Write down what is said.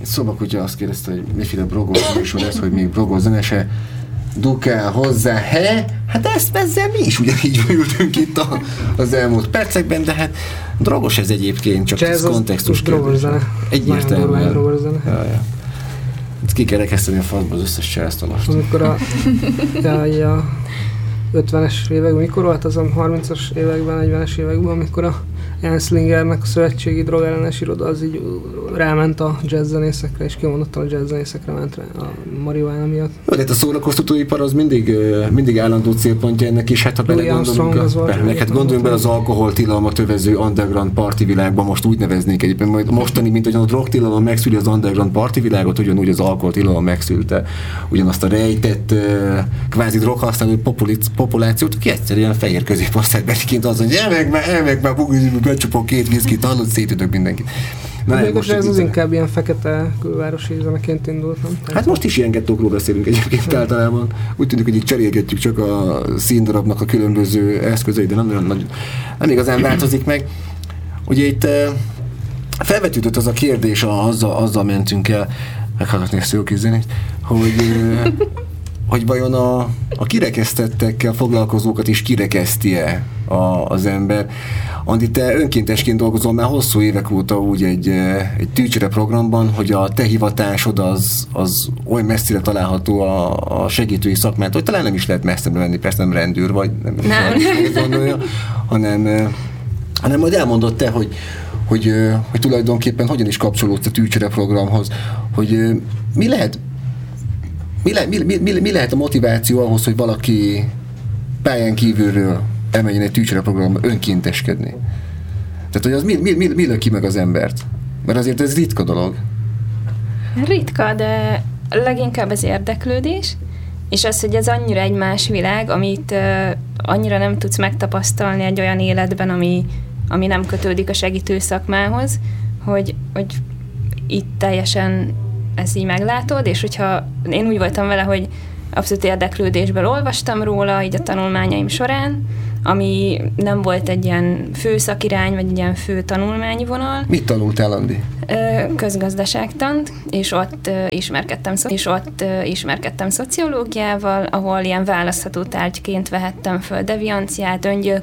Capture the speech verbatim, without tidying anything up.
Szobakutya azt kérdezte, hogy miféle brogol műsor ez, hogy még brogol zenese dukál hozzá, he? Hát ezt ezzel mi is ugyanígy ültünk itt a, az elmúlt percekben, de hát drogos ez egyébként, csak ez kontextus kérdés. Egyértelműen. Drogos zene. Ja, ja. Itt ki kell rekeszteni a faszba az összes cselsztonost. Amikor a, ja, a ötvenes években, mikor volt az a harmincas években, negyvenes években, amikor a Jan Slingernek a szövetségi drogellenes iroda az így ráment a jazzzenészekre, és kimondottan a jazzzenészekre ment rá a marihuána miatt. De hát a szórakoztatóipar az mindig, mindig állandó célpontja ennek is, hát ha belegondolunk, be, hát gondoljunk bele az alkoholtilalmat övező underground party világban, most úgy neveznék egyébként, majd mostani, mint hogy a drogtilalom megszüli az underground party világot, ugyanúgy az alkoholtilalom megszülte ugyanazt a rejtett kvázi droghasználó populációt, aki egyszerűen fehér középosztálybeliként az, hogy elmeg már, elmeg már, becsupok két viszkit, hallod, szétütök mindenkit. Na, de most ez az inkább ilyen fekete külvárosi zeneként indult, nem? Hát most is ilyen gettókról beszélünk egyébként általában. Úgy tűnik, hogy így cserélgetjük csak a színdarabnak a különböző eszközeit, de nem, nem, nem, nem igazán változik meg. Ugye itt felvetődött az a kérdés, azzal, azzal mentünk el, meghallgatni ezt jó zenét, hogy, hogy vajon a, a kirekesztettekkel foglalkozókat is kirekeszti-e a, az ember. Andi, te önkéntesként dolgozol már hosszú évek óta úgy egy, egy tűcsere programban, hogy a te hivatásod az, az oly messzire található a, a segítői szakmát, hogy talán nem is lehet messzebbre menni, persze nem rendőr vagy, nem, nem. nem gondolja, hanem, hanem majd elmondod te, hogy, hogy, hogy tulajdonképpen hogyan is kapcsolódsz a tűcsere programhoz, hogy mi lehet, mi, le, mi, mi, mi, mi lehet a motiváció ahhoz, hogy valaki pályán kívülről elmenjen egy tűcsere programba önkénteskedni. Tehát, hogy az mi, mi, mi, mi löki meg az embert? Mert azért ez ritka dolog. Ritka, de leginkább az érdeklődés, és az, hogy ez annyira egy más világ, amit uh, annyira nem tudsz megtapasztalni egy olyan életben, ami, ami nem kötődik a segítő szakmához, hogy, hogy itt teljesen ezt így meglátod, és hogyha én úgy voltam vele, hogy abszolút érdeklődésből olvastam róla, így a tanulmányaim során, ami nem volt egy ilyen fő szakirány, vagy egy ilyen fő tanulmányi vonal. Mit tanultál, Andi? Közgazdaságtant, és ott ismerkedtem, és ott ismerkedtem szociológiával, ahol ilyen választható tárgyként vehettem föl devianciát, öngyilkosságot,